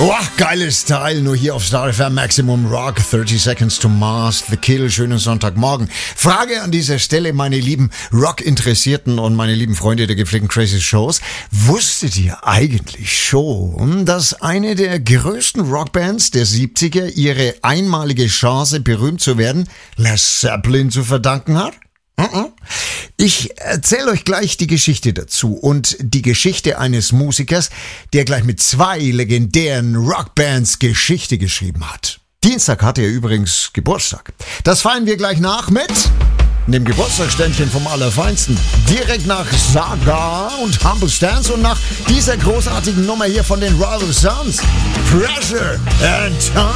Oh, geiles Style, nur hier auf Star FM Maximum Rock, 30 Seconds to Mars, The Kill, schönen Sonntagmorgen. Frage an dieser Stelle, meine lieben Rock-Interessierten und meine lieben Freunde der gepflegten Crazy Shows. Wusstet ihr eigentlich schon, dass eine der größten Rockbands der 70er ihre einmalige Chance, berühmt zu werden, Led Zeppelin zu verdanken hat? Ich erzähle euch gleich die Geschichte dazu und die Geschichte eines Musikers, der gleich mit 2 legendären Rockbands Geschichte geschrieben hat. Dienstag hatte er übrigens Geburtstag. Das feiern wir gleich nach mit dem Geburtstagsständchen vom Allerfeinsten. Direkt nach Saga und Humble Stance und nach dieser großartigen Nummer hier von den Royal Sons. Pressure and Time.